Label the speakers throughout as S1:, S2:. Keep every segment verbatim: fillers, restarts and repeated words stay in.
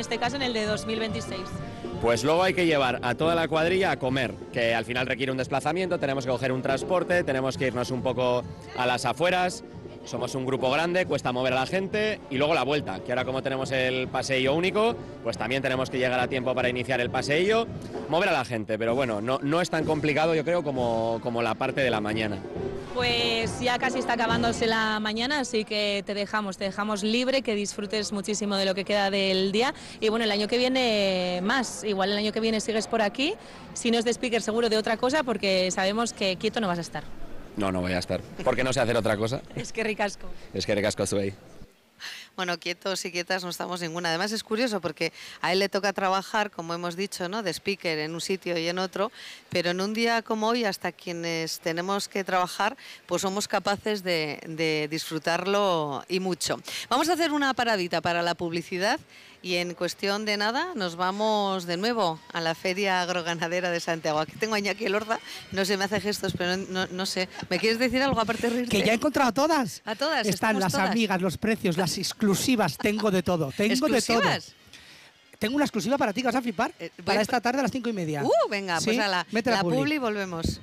S1: este caso en el de dos mil veintiséis.
S2: Pues luego hay que llevar a toda la cuadrilla a comer, que al final requiere un desplazamiento, tenemos que coger un transporte, tenemos que irnos un poco a las afueras, somos un grupo grande, cuesta mover a la gente, y luego la vuelta, que ahora como tenemos el paseillo único, pues también tenemos que llegar a tiempo para iniciar el paseillo, mover a la gente, pero bueno, no, no es tan complicado yo creo como, como la parte de la mañana.
S1: Pues ya casi está acabándose la mañana, así que te dejamos, te dejamos libre, que disfrutes muchísimo de lo que queda del día. Y bueno, el año que viene más, igual el año que viene sigues por aquí, si no es de speaker seguro de otra cosa, porque sabemos que quieto no vas a estar.
S2: No, no voy a estar, porque no sé hacer otra cosa.
S1: Es que ricasco.
S2: Es que ricasco estoy.
S3: Bueno, quietos y quietas no estamos ninguna. Además es curioso porque a él le toca trabajar, como hemos dicho, ¿no?, de speaker en un sitio y en otro, pero en un día como hoy, hasta quienes tenemos que trabajar, pues somos capaces de, de disfrutarlo y mucho. Vamos a hacer una paradita para la publicidad y en cuestión de nada nos vamos de nuevo a la Feria Agroganadera de Santiago. Aquí tengo a Iñaki Elorza, no se me hace gestos, pero no, no, no sé. ¿Me quieres decir algo aparte de reírte?
S4: Que ya he encontrado a todas.
S3: ¿A todas?
S4: Están las
S3: todas?
S4: amigas, los precios, las exclusivas, tengo de todo. Tengo
S3: ¿Exclusivas?
S4: de todo. Tengo una exclusiva para ti que vas a flipar,
S3: Eh,
S4: para esta tarde a las cinco y media.
S3: Uh, venga,
S4: ¿Sí?
S3: pues a la,
S4: Mete
S3: la,
S4: la publi.
S3: publi y volvemos.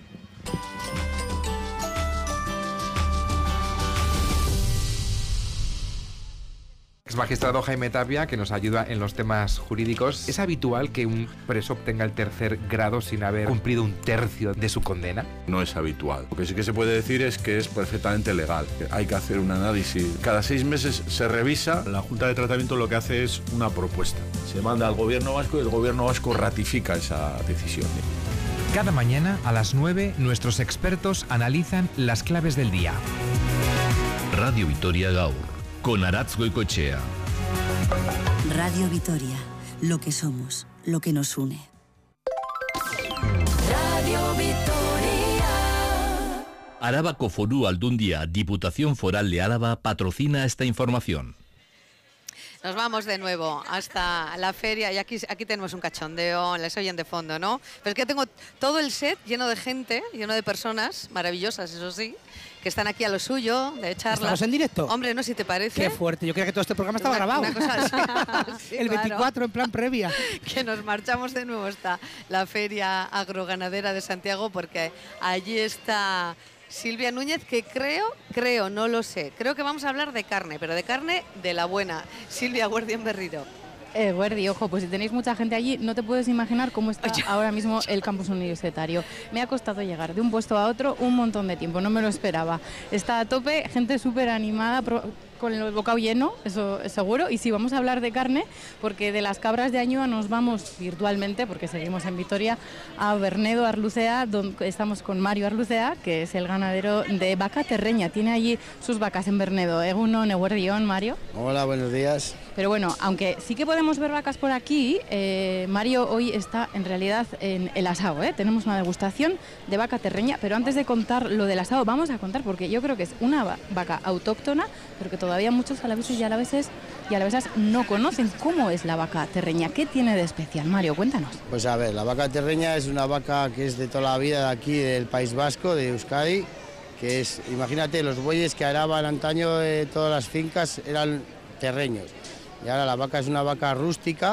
S5: Ex magistrado Jaime Tapia, que nos ayuda en los temas jurídicos. ¿Es habitual que un preso obtenga el tercer grado sin haber cumplido un tercio de su condena?
S6: No es habitual. Lo que sí que se puede decir es que es perfectamente legal. Hay que hacer un análisis. Cada seis meses se revisa. La Junta de Tratamiento lo que hace es una propuesta. Se manda al Gobierno vasco y el Gobierno vasco ratifica esa decisión.
S7: Cada mañana a las nueve nuestros expertos analizan las claves del día.
S8: Radio Vitoria Gaur, con Aratz Goicoechea.
S9: Radio Vitoria, lo que somos, lo que nos une.
S10: Radio Vitoria.
S8: Arabako Foru Aldundia, Diputación Foral de Álava, patrocina esta información.
S3: Nos vamos de nuevo hasta la feria y aquí, aquí tenemos un cachondeo, les oyen de fondo, ¿no? Pero es que tengo todo el set lleno de gente, lleno de personas maravillosas, eso sí, que están aquí a lo suyo, de charla.
S4: ¿Estamos en directo?
S3: Hombre, no, si te parece.
S4: Qué fuerte, yo creía que todo este programa estaba
S3: Una-
S4: grabado.
S3: una cosa así. Sí,
S4: el
S3: claro.
S4: veinticuatro en plan previa.
S3: Que nos marchamos de nuevo hasta la Feria Agroganadera de Santiago porque allí está Silvia Núñez, que creo, creo, no lo sé, creo que vamos a hablar de carne, pero de carne de la buena. Silvia Guardián Berrido.
S11: Eh, Guardi, ojo, pues si tenéis mucha gente allí, no te puedes imaginar cómo está ahora mismo el campus universitario. Me ha costado llegar de un puesto a otro un montón de tiempo, no me lo esperaba. Está a tope, gente súper animada, pro- con el bocado lleno, eso es seguro. Y sí, vamos a hablar de carne, porque de las cabras de Añúa nos vamos virtualmente, porque seguimos en Vitoria, a Bernedo Arlucea, donde estamos con Mario Arlucea, que es el ganadero de vaca terreña. Tiene allí sus vacas en Bernedo. Egunon, eguerdión, Mario.
S12: Hola, buenos días.
S11: Pero bueno, aunque sí que podemos ver vacas por aquí, eh, Mario hoy está en realidad en el asado, ¿eh? Tenemos una degustación de vaca terreña, pero antes de contar lo del asado, vamos a contar, porque yo creo que es una va- vaca autóctona, pero que todavía muchos alaveses y alaveses y alavesas no conocen. ¿Cómo es la vaca terreña? ¿Qué tiene de especial? Mario, cuéntanos.
S12: Pues a ver, la vaca terreña es una vaca que es de toda la vida de aquí, del País Vasco, de Euskadi, que es, imagínate, los bueyes que araban antaño de todas las fincas eran terreños. Y ahora la vaca es una vaca rústica,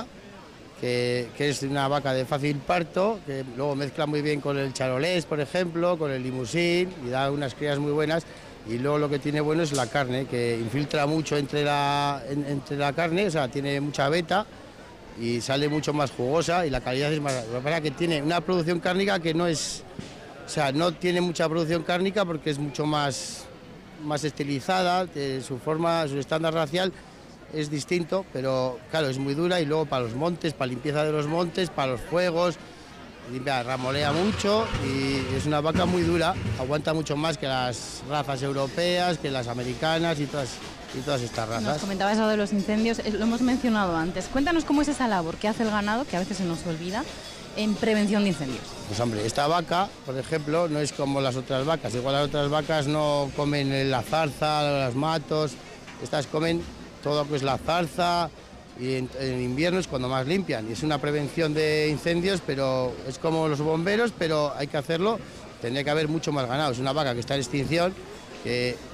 S12: que, que es una vaca de fácil parto, que luego mezcla muy bien con el charolés, por ejemplo, con el limusín, y da unas crías muy buenas. Y luego lo que tiene bueno es la carne, que infiltra mucho entre la, en- entre la carne, o sea, tiene mucha beta y sale mucho más jugosa y la calidad es más... Lo que pasa es que tiene una producción cárnica que no es... O sea, no tiene mucha producción cárnica porque es mucho más, más estilizada, que su forma, su estándar racial es distinto, pero claro, es muy dura y luego para los montes, para limpieza de los montes, para los fuegos, limpia, ramolea mucho y es una vaca muy dura, aguanta mucho más que las razas europeas, que las americanas y todas, y todas estas
S11: Nos
S12: razas.
S11: comentabas eso de los incendios, eh, lo hemos mencionado antes. Cuéntanos cómo es esa labor que hace el ganado, que a veces se nos olvida, en prevención de incendios.
S12: Pues hombre, esta vaca, por ejemplo, no es como las otras vacas. Igual las otras vacas no comen la zarza, los matos. Estas comen todo lo que es la zarza y en, en invierno es cuando más limpian. Y es una prevención de incendios, pero es como los bomberos, pero hay que hacerlo. Tendría que haber mucho más ganado. Es una vaca que está en extinción, que